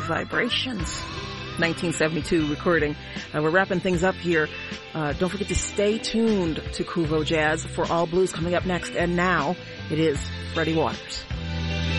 Vibrations. 1972 recording. We're wrapping things up here. Don't forget to stay tuned to Kuvo Jazz for All Blues coming up next. And now it is Freddie Waters.